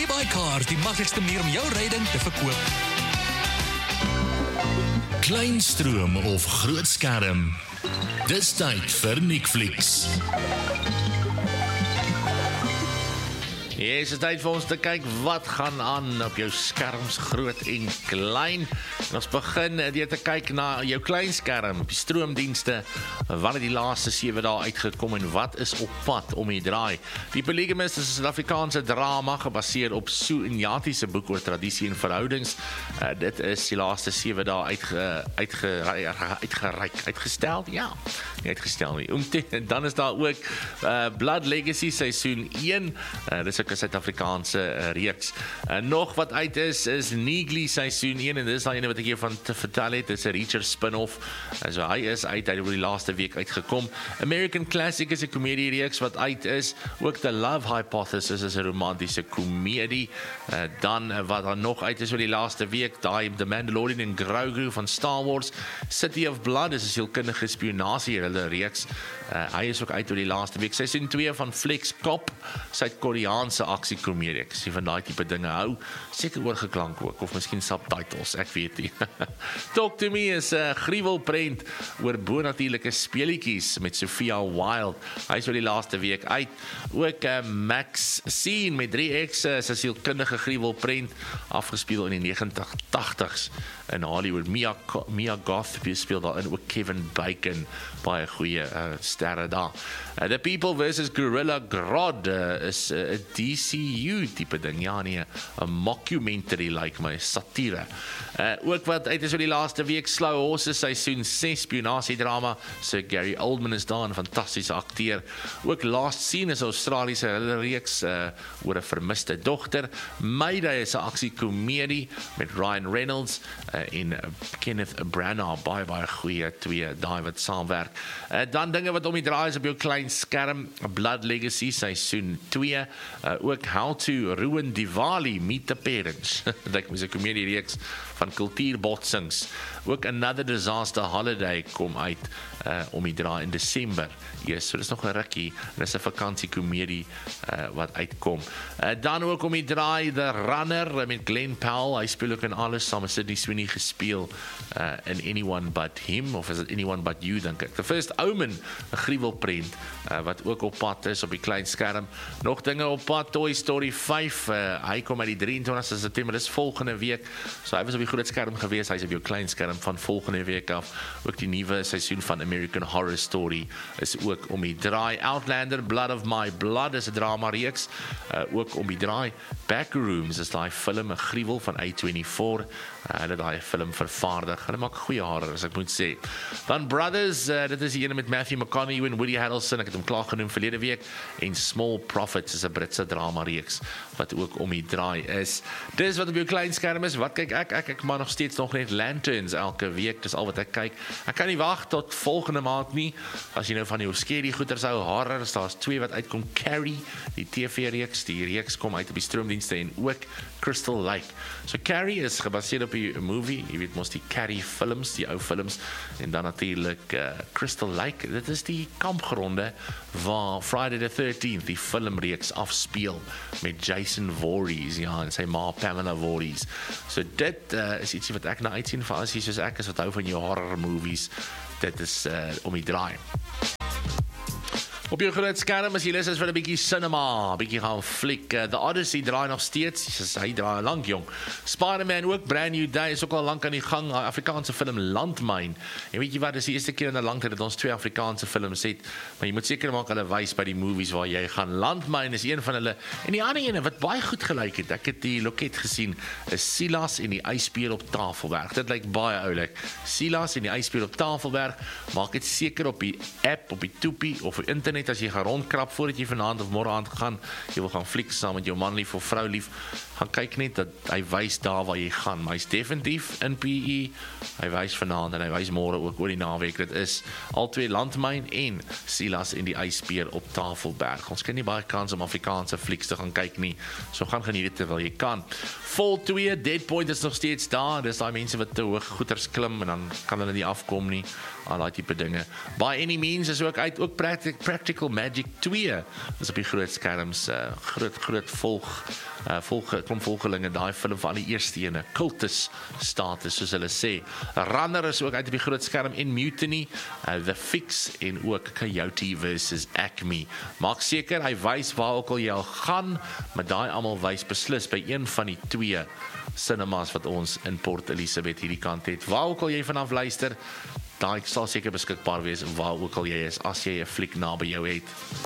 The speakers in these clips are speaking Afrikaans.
WeBuyCars, die maklikste manier om jou ryding te verkoop. Kleinstroom of grootskerm. Dis tyd vir Netflix. Yes, is tyd vir ons te kyk wat gaan aan op jou skerms groot en klein. En ons begin deur te kyk na jou kleinskerm op die stroomdienste. Wat het die laaste 7 dae uitgekom en wat is op pad om die draai? Die Polygamist is 'n Suid-Afrikaanse drama gebaseer op Sue Inyati se boek oor tradisie en verhoudings. Dit is die laaste 7 dae uitgestel. Ja, nie uitgestel nie. Dan is daar ook Blood Legacy seisoen 1. Dis ook 'n Suid-Afrikaanse reeks. Nog wat uit is Neegly seisoen 1 en dis daai ene wat ek hiervan te vertel het. Dis 'n Reacher spin-off. So hy is uit oor die laaste week uitgekom. American Classic is 'n komedie reeks wat uit is. Ook The Love Hypothesis is 'n romantiese komedie. Dan wat daar nog uit is oor die laaste week, daai The Mandalorian en Grogu van Star Wars. City of Blood is 'n sielkundige spionasie reeks. Hy is ook uit oor die laaste week. Seisoen 2 van Flex Cop, Suid-Koreaanse aksiekomedie. Ek sien van daai tipe dinge hou. Seker oorgeklank ook, of miskien subtitles, ek weet nie. Talk to Me is 'n gruwelprent oor bonatuurlike speletjies met Sophia Wilde. Hy is oor die laaste week uit. Ook Max Scene met 3X is 'n sielkundige gruwelprent afgespeel in die 80's in Hollywood. Mia Goth speel daarin, ook Kevin Bacon, baie goeie sterre daar. The People vs. Gorilla Grodd is 'n DCU tipe ding, ja nee, 'n mockumentary like my, satire. Ook wat uit is oor die laaste week, Slow Horses seisoen 6 spionasiedrama. Sir Gary Oldman is daar, 'n fantastiese akteur. Ook Last Scene is 'n Australiese reeks oor 'n vermiste dogter. Mayday is 'n aksiekomedie met Ryan Reynolds en Kenneth Branagh, baie goeie twee daai wat saamwerk. Dan dinge wat om die draai is op jou klein skerm, Blood Legacy seisoen 2, ook How to Ruin Diwali, Meet the Parents. Dit is 'n komedie reeks van kultuurbotsings. Ook Another Disaster Holiday kom uit om die draai in Desember. Yes, so dis nog 'n rukkie. Dis 'n vakansiekomedie wat uitkom. Dan ook om die draai The Runner met Glenn Powell. Hy speel ook in alles saam met Sydney Sweeney gespeel in Anyone But Him, of is it Anyone But You, dink ek. The First Omen, 'n gruwelprent wat ook op pad is op die klein skerm. Nog dinge op pad, Toy Story 5. Hy kom uit die 23ste September, dis volgende week. So hy was op die groot skerm gewees, hy's op jou klein skerm van volgende week af. Ook die nuwe seisoen van American Horror Story is ook om die draai. Outlander, Blood of My Blood is 'n drama reeks, ook om die draai. Backrooms is daai film, 'n gruwel van A24. Hulle daai film vervaardig. Hulle maak goeie horror, as ek moet sê. Dan Brothers, dit is die ene met Matthew McConaughey en Woody Harrelson, ek het hom klaar genoem verlede week. En Small Profits is 'n Britse drama reeks wat ook om die draai is. Dis wat op jou klein skerm is. Wat kyk ek maar nog steeds nog net Lanterns elke week. Dis al wat ek kyk. Ek kan nie wag tot volgende maand nie. As jy nou van die scary goeters hou, horrors, daar's 2 wat uitkom. Carrie, die TV-reeks, die reeks kom uit op die stroomdienste, en ook Crystal Lake. So Carrie is gebaseer op die movie, jy weet mos die Carrie films, die ou films, en dan natuurlik Crystal Lake. Dit is die kampgronde waar Friday the 13th die filmreeks afspeel met Jason Voorhees, ja, en sy ma Pamela Voorhees. So dit is ietsie wat ek na uitsien vir as jy soos ek is wat hou van jou horror movies. Dit is om die draai. Op jou groot skerm as jy lus is vir 'n bietjie cinema, 'n bietjie gaan fliek. The Odyssey draai nog steeds, hy draai lank jong. Spider-Man ook, Brand New Day is ook al lank aan die gang. Afrikaanse film Landmyn. En weet jy wat, dis die eerste keer in 'n lang tyd dat ons 2 Afrikaanse films het, maar jy moet seker maak hulle wys by die movies waar jy gaan. Landmyn is een van hulle, en die ander ene wat baie goed gelyk het, ek het die loket gesien, is Silas en die ysbeer op Tafelberg. Dit lyk baie oulik. Silas en die ysbeer op Tafelberg, maak dit seker op die app, op die toepie of op internet as jy gaan rondkrap voordat jy vanaand of môre aand gaan, jy wil gaan fliek saam met jou man lief of vrou lief, gaan kyk net dat hy wys daar waar jy gaan, maar hy's definitief in PE, hy wys vanaand en hy wys môre ook oor die naweek. Dit is albei Landmyn en Silas en die ysbeer op Tafelberg. Ons kry nie baie kans om Afrikaanse flieks te gaan kyk nie, so gaan geniet dit terwyl jy kan. Vol 2, Dead Point is nog steeds daar, dis daai mense wat te hoog goeters klim en dan kan hulle nie afkom nie, al daai tipe dinge. By Any Means is ook uit, ook practical Practical Magic 2 is op die groot skerms, groot volgelinge, daai film van die eerste ene, Cultus status, soos hulle sê. Runner is ook uit op die groot skerm en Mutiny, The Fix en ook Coyote vs Acme. Maak seker, hy wys waar ook al jy al gaan, maar daai almal wys beslis by een van die 2 cinemas wat ons in Port Elizabeth hierdie kant het. Waar ook al jy vanaf luister, daai sal seker beskikbaar wees waar ook al jy is, as jy 'n fliek naby jou het.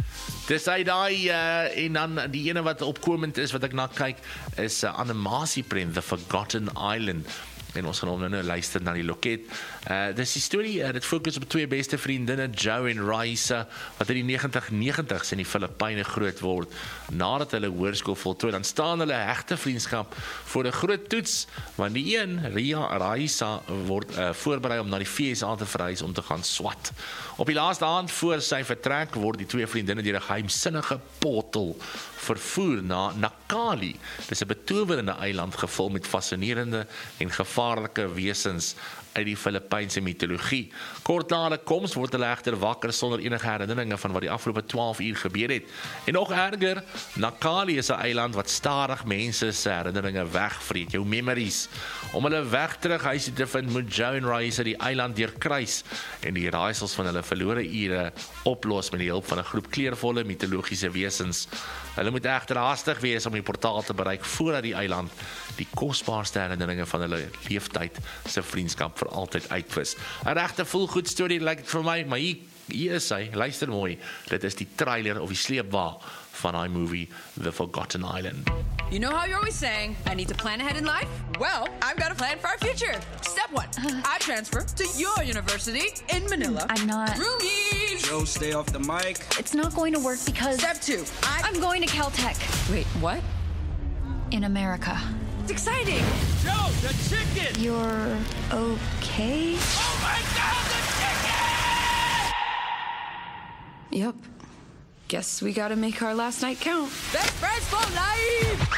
Dis hy daai, en dan die ene wat opkomend is, wat ek na kyk, is 'n animasieprent, The Forgotten Island. En ons gaan hom nou luister na die loket. Dis die storie, dit fokus op 2 beste vriendinne, Joe en Raisa, wat in die 1990s in die Filippyne groot word. Nadat hulle hoërskool voltooi, dan staan hulle hegte vriendskap voor 'n groot toets, want die een, Raisa, word voorberei om na die VSA te verhuis om te gaan swat. Op die laaste aand voor sy vertrek word die 2 vriendinne deur 'n geheimsinnige portal vervoer na Nakali. Dis 'n betowerende eiland gevul met fascinerende en gevaarlike wesens uit die Filipynse mitologie. Kort na hulle koms word hulle egter wakker sonder enige herinneringe van wat die afgelope 12 uur gebeur het. En nog erger, Nakali is 'n eiland wat stadig mense se herinneringe wegvreet, jou memories. Om hulle weg terug huis te vind, moet Joe en Raisa die eiland deurkruis en die raaisels van hulle verlore ure oplos met die hulp van 'n groep kleurvolle mitologiese wesens. Hulle moet egter haastig wees om die portaal te bereik voordat die eiland die kosbaarste herinneringe van hulle leeftyd se vriendskap vir altyd uitwis. 'n Regte voelgoed storie lyk dit vir my, maar hier is hy, luister mooi. Dit is die trailer of die sleepwa van die movie The Forgotten Island. You know how you're always saying, I need to plan ahead in life? Well, I've got a plan for our future. Step 1, I transfer to your university in Manila. I'm not. Roomies! Joe, stay off the mic. It's not going to work because Step 2, I'm going to Caltech Wait, what? in America. It's exciting! Joe, the chicken! You're okay? Oh my God, the chicken! Yep. Guess we gotta make our last night count. Best friends for life!